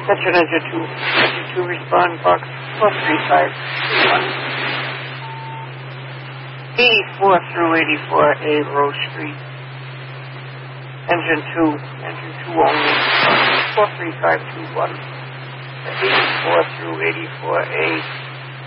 Attention Engine 2. Engine 2 respond box 43521. 84 through 84A Rose Street. Engine 2 only. 43521. 84 through 84A